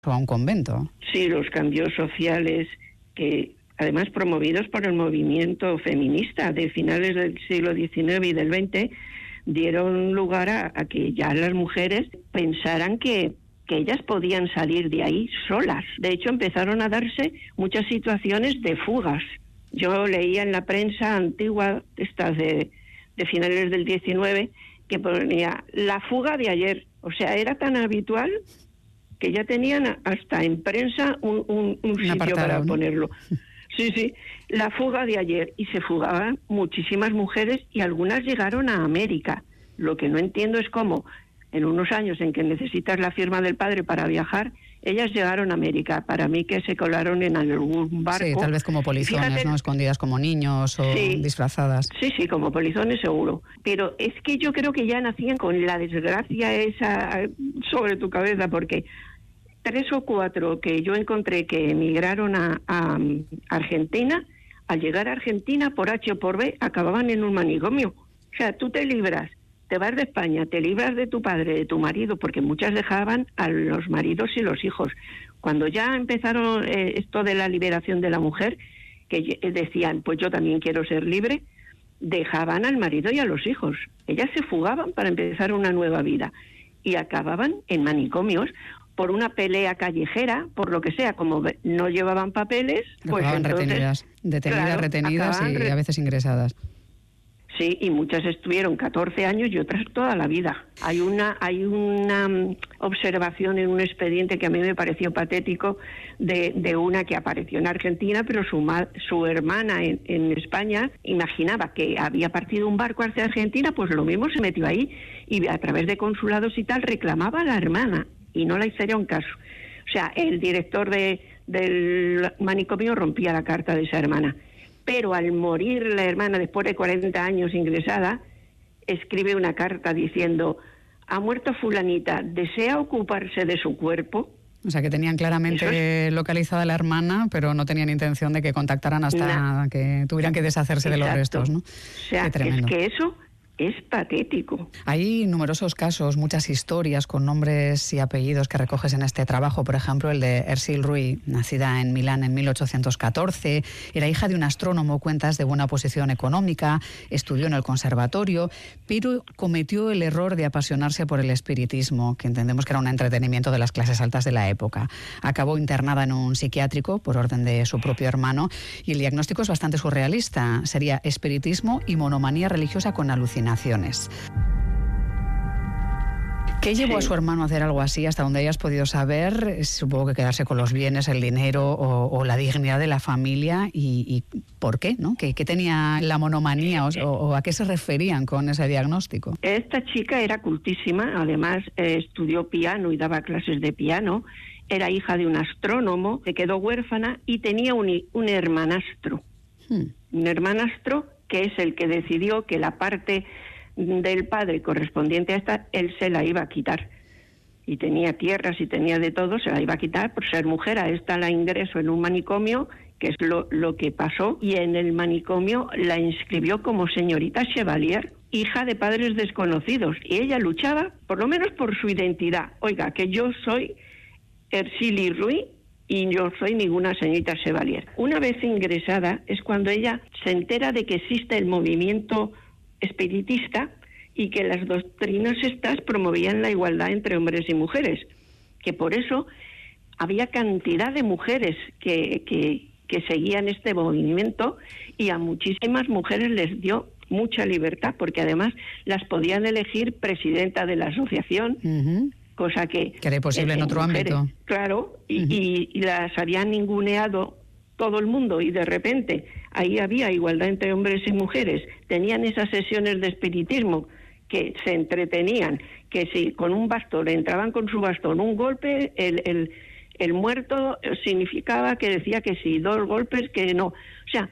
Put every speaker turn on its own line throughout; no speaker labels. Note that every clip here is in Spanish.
o a un convento.
Sí, los cambios sociales que además promovidos por el movimiento feminista de finales del siglo XIX y del XX dieron lugar a que ya las mujeres pensaran que ellas podían salir de ahí solas. De hecho, empezaron a darse muchas situaciones de fugas. Yo leía en la prensa antigua, estas de finales del XIX, que ponía la fuga de ayer. O sea, era tan habitual que ya tenían hasta en prensa un sitio
apartado,
para
¿no?
ponerlo. Sí, la fuga de ayer. Y se fugaban muchísimas mujeres y algunas llegaron a América. Lo que no entiendo es cómo, en unos años en que necesitas la firma del padre para viajar, ellas llegaron a América. Para mí que se colaron en algún barco.
Sí, tal vez como polizones, fíjate, ¿no? Escondidas como niños o disfrazadas.
Sí, como polizones seguro. Pero es que yo creo que ya nacían con la desgracia esa sobre tu cabeza, porque 3 o 4 que yo encontré que emigraron a Argentina, al llegar a Argentina, por H o por B, acababan en un manicomio. O sea, tú te libras, te vas de España, te libras de tu padre, de tu marido, porque muchas dejaban a los maridos y los hijos. Cuando ya empezaron esto de la liberación de la mujer, que decían, pues yo también quiero ser libre, dejaban al marido y a los hijos. Ellas se fugaban para empezar una nueva vida y acababan en manicomios por una pelea callejera, por lo que sea, como no llevaban papeles, pues entonces
detenidas, retenidas y a veces ingresadas.
Sí, y muchas estuvieron 14 años y otras toda la vida. Hay una observación en un expediente que a mí me pareció patético de una que apareció en Argentina, pero su hermana en España imaginaba que había partido un barco hacia Argentina, pues lo mismo se metió ahí y a través de consulados y tal reclamaba a la hermana y no la hicieron caso. O sea, el director del manicomio rompía la carta de esa hermana. Pero al morir la hermana, después de 40 años ingresada, escribe una carta diciendo: ha muerto fulanita, ¿desea ocuparse de su cuerpo?
O sea, que tenían claramente localizada a la hermana, pero no tenían intención de que contactaran hasta que tuvieran que deshacerse de los restos, ¿no?
O sea, es que eso es patético.
Hay numerosos casos, muchas historias con nombres y apellidos que recoges en este trabajo. Por ejemplo, el de Ercille Rui, nacida en Milán en 1814. Era hija de un astrónomo, cuentas, de buena posición económica, estudió en el conservatorio, pero cometió el error de apasionarse por el espiritismo, que entendemos que era un entretenimiento de las clases altas de la época. Acabó internada en un psiquiátrico por orden de su propio hermano y el diagnóstico es bastante surrealista. Sería espiritismo y monomanía religiosa con alucinaciones. ¿Qué llevó a su hermano a hacer algo así, hasta donde hayas podido saber? Supongo que quedarse con los bienes, el dinero o la dignidad de la familia. ¿Y por qué, no? ¿Qué tenía la monomanía o a qué se referían con ese diagnóstico?
Esta chica era cultísima, además estudió piano y daba clases de piano. Era hija de un astrónomo, se quedó huérfana y tenía un hermanastro. Un hermanastro que es el que decidió que la parte del padre correspondiente a esta, él se la iba a quitar. Y tenía tierras y tenía de todo, se la iba a quitar por ser mujer. A esta la ingresó en un manicomio, que es lo que pasó, y en el manicomio la inscribió como señorita Chevalier, hija de padres desconocidos. Y ella luchaba, por lo menos por su identidad. Oiga, que yo soy Ercille Rui, y yo soy ninguna señorita Chevalier. Una vez ingresada es cuando ella se entera de que existe el movimiento espiritista y que las doctrinas estas promovían la igualdad entre hombres y mujeres, que por eso había cantidad de mujeres que seguían este movimiento y a muchísimas mujeres les dio mucha libertad, porque además las podían elegir presidenta de la asociación, cosa que
era posible en otro ámbito.
Claro, y las habían ninguneado todo el mundo y de repente ahí había igualdad entre hombres y mujeres. Tenían esas sesiones de espiritismo que se entretenían, que si con un bastón entraban con su bastón un golpe, el muerto significaba que decía que sí, 2 golpes que no. O sea,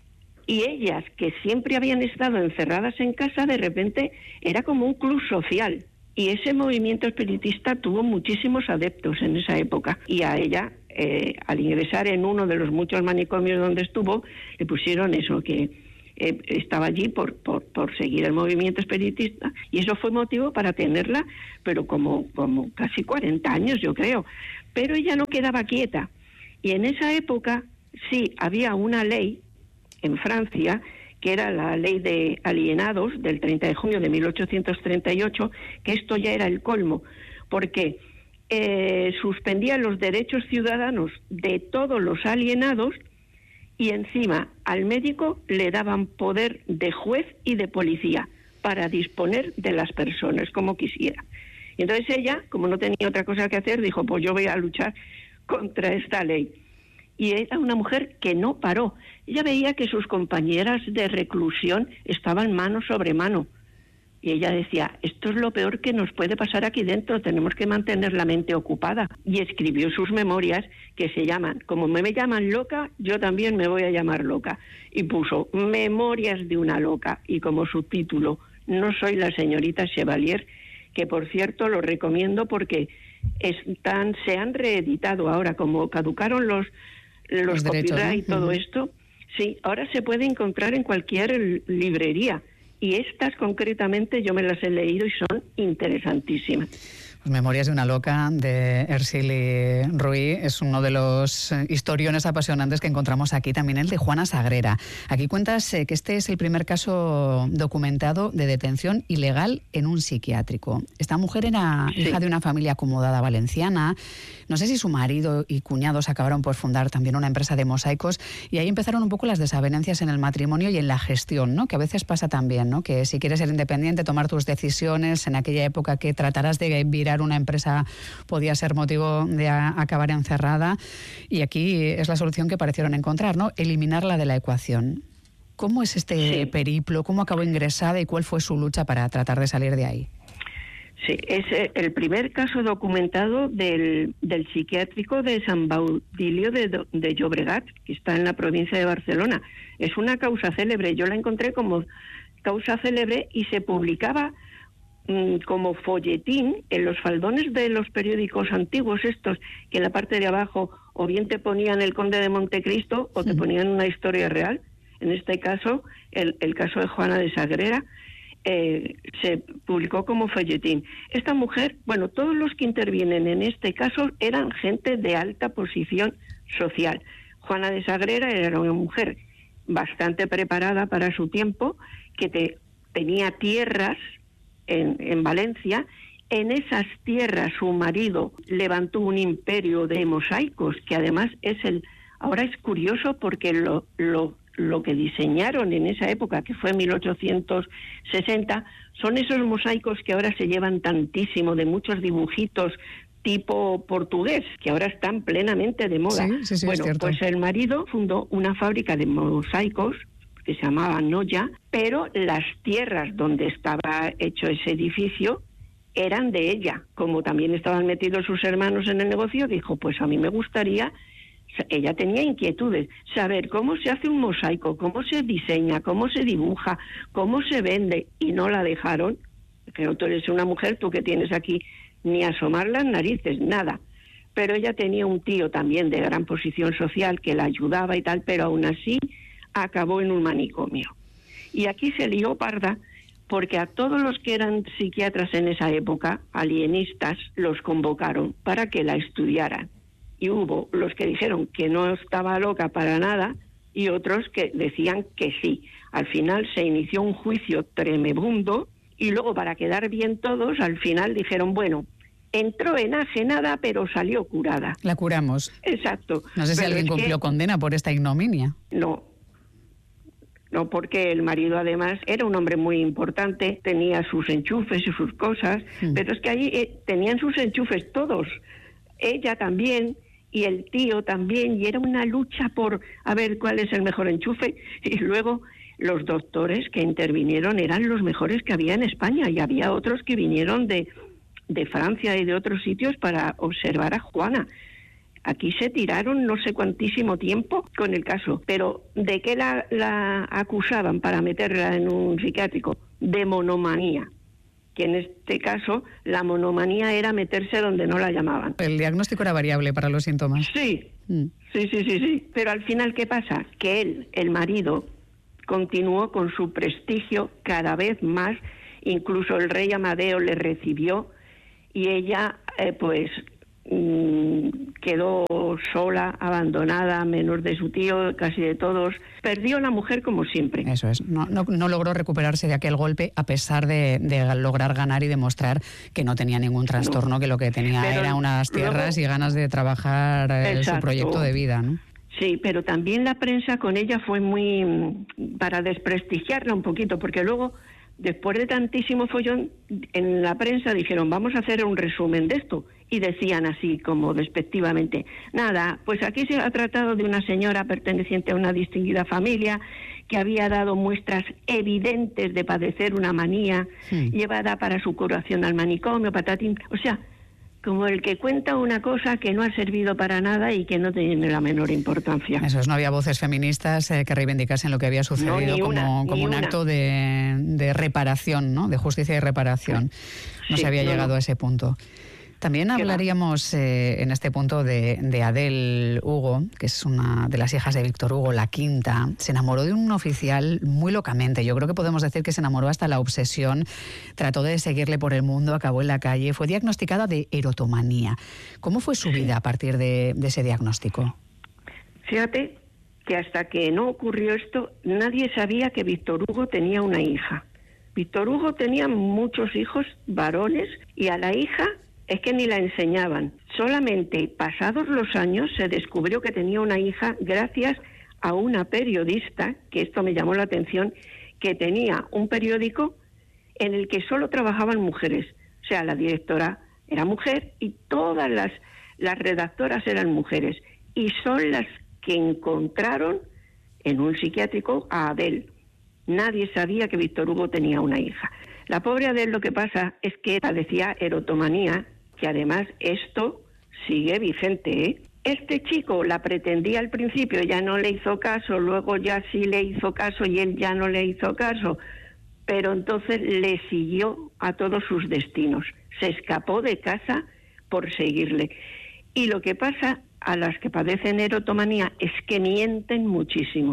y ellas que siempre habían estado encerradas en casa, de repente era como un club social. Y ese movimiento espiritista tuvo muchísimos adeptos en esa época. Y a ella, al ingresar en uno de los muchos manicomios donde estuvo, le pusieron eso, que estaba allí por seguir el movimiento espiritista. Y eso fue motivo para tenerla, pero como casi 40 años, yo creo. Pero ella no quedaba quieta. Y en esa época sí había una ley en Francia, que era la ley de alienados del 30 de junio de 1838, que esto ya era el colmo, porque suspendía los derechos ciudadanos de todos los alienados y encima al médico le daban poder de juez y de policía para disponer de las personas como quisiera. Y entonces ella, como no tenía otra cosa que hacer, dijo, pues yo voy a luchar contra esta ley. Y era una mujer que no paró. Ella veía que sus compañeras de reclusión estaban mano sobre mano. Y ella decía, esto es lo peor que nos puede pasar aquí dentro, tenemos que mantener la mente ocupada. Y escribió sus memorias que se llaman, como me llaman loca, yo también me voy a llamar loca. Y puso Memorias de una loca. Y como subtítulo, No soy la señorita Chevalier, que por cierto lo recomiendo porque se han reeditado ahora, como caducaron los copyright y todo esto. Sí, ahora se puede encontrar en cualquier librería. Y estas concretamente yo me las he leído y son interesantísimas.
Memorias de una loca, de Ercili Ruy, es uno de los historiones apasionantes que encontramos aquí, también el de Juana Sagrera. Aquí cuentas que este es el primer caso documentado de detención ilegal en un psiquiátrico. Esta mujer era hija de una familia acomodada valenciana. No sé si su marido y cuñados acabaron por fundar también una empresa de mosaicos y ahí empezaron un poco las desavenencias en el matrimonio y en la gestión, ¿no? Que a veces pasa también, ¿no? Que si quieres ser independiente, tomar tus decisiones, en aquella época que tratarás de virar una empresa podía ser motivo de acabar encerrada, y aquí es la solución que parecieron encontrar, ¿no? Eliminarla de la ecuación. ¿Cómo es este periplo? ¿Cómo acabó ingresada y cuál fue su lucha para tratar de salir de ahí?
Sí, es el primer caso documentado del psiquiátrico de Sant Baudilio de Llobregat, que está en la provincia de Barcelona. Es una causa célebre, yo la encontré como causa célebre y se publicaba como folletín en los faldones de los periódicos antiguos estos, que en la parte de abajo o bien te ponían el Conde de Montecristo o te ponían una historia real. En este caso, el caso de Juana de Sagrera, se publicó como folletín. Esta mujer, bueno, todos los que intervienen en este caso eran gente de alta posición social. Juana de Sagrera era una mujer bastante preparada para su tiempo, que tenía tierras en Valencia. En esas tierras su marido levantó un imperio de mosaicos, que además ahora es curioso porque lo que diseñaron en esa época, que fue 1860, son esos mosaicos que ahora se llevan tantísimo, de muchos dibujitos tipo portugués, que ahora están plenamente de moda.
Sí,
bueno, pues el marido fundó una fábrica de mosaicos que se llamaba Noya, pero las tierras donde estaba hecho ese edificio eran de ella. Como también estaban metidos sus hermanos en el negocio, dijo, pues a mí me gustaría, ella tenía inquietudes, saber cómo se hace un mosaico, cómo se diseña, cómo se dibuja, cómo se vende, y no la dejaron. Pero tú eres una mujer, tú que tienes aquí ni asomar las narices, nada. Pero ella tenía un tío también de gran posición social que la ayudaba y tal, pero aún así acabó en un manicomio. Y aquí se lió parda porque a todos los que eran psiquiatras en esa época, alienistas, los convocaron para que la estudiaran. Y hubo los que dijeron que no estaba loca para nada y otros que decían que sí. Al final se inició un juicio tremebundo y luego, para quedar bien todos, al final dijeron, bueno, entró enajenada pero salió curada.
La curamos.
Exacto.
No sé si alguien cumplió condena por esta ignominia.
No, porque el marido además era un hombre muy importante, tenía sus enchufes y sus cosas, pero es que allí tenían sus enchufes todos, ella también y el tío también, y era una lucha por a ver cuál es el mejor enchufe, y luego los doctores que intervinieron eran los mejores que había en España, y había otros que vinieron de Francia y de otros sitios para observar a Juana. Aquí se tiraron no sé cuantísimo tiempo con el caso, pero ¿de qué la acusaban para meterla en un psiquiátrico? De monomanía, que en este caso la monomanía era meterse donde no la llamaban.
El diagnóstico era variable para los síntomas.
Sí. Pero al final, ¿qué pasa? Que el marido, continuó con su prestigio cada vez más, incluso el rey Amadeo le recibió, y ella, pues quedó sola, abandonada, menor de su tío, casi de todos. Perdió la mujer como siempre.
Eso es, no logró recuperarse de aquel golpe a pesar de lograr ganar y demostrar que no tenía ningún trastorno, que lo que tenía era unas tierras y ganas de trabajar su proyecto de vida, ¿no?
Sí, pero también la prensa con ella fue muy para desprestigiarla un poquito, porque luego, después de tantísimo follón, en la prensa dijeron, vamos a hacer un resumen de esto, y decían así como despectivamente, nada, pues aquí se ha tratado de una señora perteneciente a una distinguida familia que había dado muestras evidentes de padecer una manía llevada para su curación al manicomio, patatín, o sea, como el que cuenta una cosa que no ha servido para nada y que no tiene la menor importancia.
Eso es, no había voces feministas que reivindicasen lo que había sucedido como un acto de reparación, ¿no? De justicia y reparación. No se había llegado a ese punto. También hablaríamos en este punto de Adele Hugo, que es una de las hijas de Víctor Hugo, la quinta. Se enamoró de un oficial muy locamente. Yo creo que podemos decir que se enamoró hasta la obsesión. Trató de seguirle por el mundo, acabó en la calle. Fue diagnosticada de erotomanía. ¿Cómo fue su vida a partir de ese diagnóstico?
Fíjate que hasta que no ocurrió esto, nadie sabía que Víctor Hugo tenía una hija. Víctor Hugo tenía muchos hijos varones y a la hija es que ni la enseñaban. Solamente pasados los años se descubrió que tenía una hija gracias a una periodista, que esto me llamó la atención, que tenía un periódico en el que solo trabajaban mujeres. O sea, la directora era mujer y todas las redactoras eran mujeres. Y son las que encontraron en un psiquiátrico a Adele. Nadie sabía que Víctor Hugo tenía una hija. La pobre Adele, lo que pasa es que padecía erotomanía, que además esto sigue vigente, ¿eh? Este chico la pretendía al principio, ya no le hizo caso, luego ya sí le hizo caso y él ya no le hizo caso, pero entonces le siguió a todos sus destinos. Se escapó de casa por seguirle. Y lo que pasa a las que padecen erotomanía es que mienten muchísimo.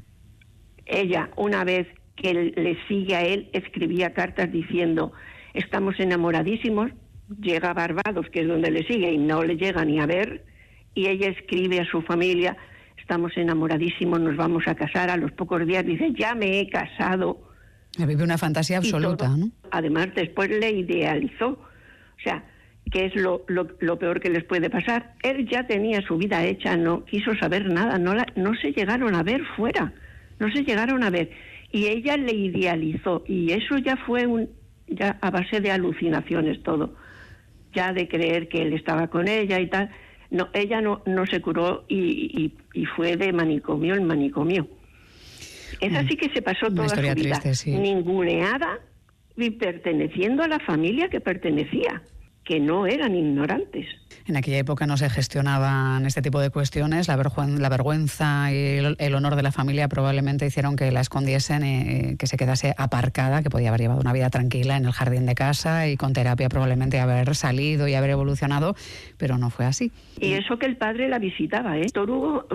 Ella, una vez que le sigue a él, escribía cartas diciendo, estamos enamoradísimos, llega a Barbados, que es donde le sigue, y no le llega ni a ver, y ella escribe a su familia, estamos enamoradísimos, nos vamos a casar. A los pocos días dice, ya me he casado.
Vive una fantasía absoluta, ¿no?
Además, después le idealizó. O sea, que es lo peor que les puede pasar. Él ya tenía su vida hecha, no quiso saber nada, no se llegaron a ver fuera, no se llegaron a ver. Y ella le idealizó, y eso ya fue ya a base de alucinaciones todo, ya de creer que él estaba con ella y tal. No, ella no se curó y fue de manicomio en manicomio. Es así que se pasó toda su vida, triste, sí, ninguneada y perteneciendo a la familia que pertenecía, que no eran ignorantes.
En aquella época no se gestionaban este tipo de cuestiones, la vergüenza y el honor de la familia probablemente hicieron que la escondiesen, que se quedase aparcada, que podía haber llevado una vida tranquila en el jardín de casa y con terapia probablemente haber salido y haber evolucionado, pero no fue así.
Y eso que el padre la visitaba, Víctor Hugo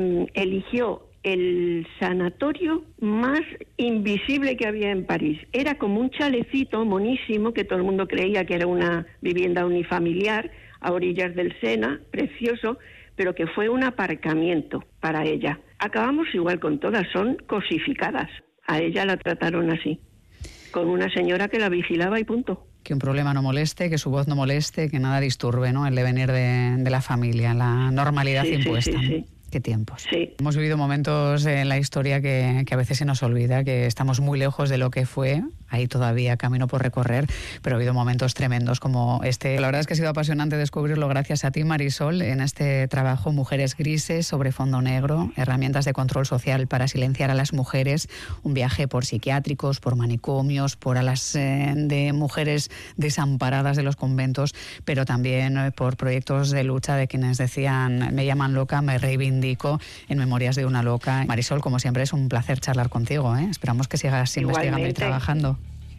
eligió el sanatorio más invisible que había en París. Era como un chalecito monísimo que todo el mundo creía que era una vivienda unifamiliar a orillas del Sena, precioso, pero que fue un aparcamiento para ella. Acabamos igual con todas, son cosificadas. A ella la trataron así, con una señora que la vigilaba y punto.
Que un problema no moleste, que su voz no moleste, que nada disturbe, ¿no?, el devenir de la familia, la normalidad impuesta.
Sí.
Qué tiempos.
Sí.
Hemos vivido momentos en la historia que a veces se nos olvida, que estamos muy lejos de lo que fue, hay todavía camino por recorrer, pero ha habido momentos tremendos como este. La verdad es que ha sido apasionante descubrirlo gracias a ti, Marisol, en este trabajo Mujeres Grises sobre fondo negro, herramientas de control social para silenciar a las mujeres, un viaje por psiquiátricos, por manicomios, por alas de mujeres desamparadas de los conventos, pero también por proyectos de lucha de quienes decían, me llaman loca, me reivindico, en Memorias de una loca. Marisol, como siempre, es un placer charlar contigo, ¿eh? Esperamos que sigas investigando y trabajando.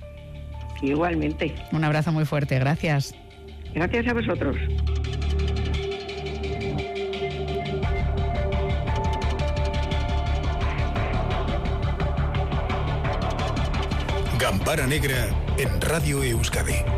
Igualmente.
Un abrazo muy fuerte, gracias.
Gracias a vosotros.
Gambara Negra en Radio Euskadi.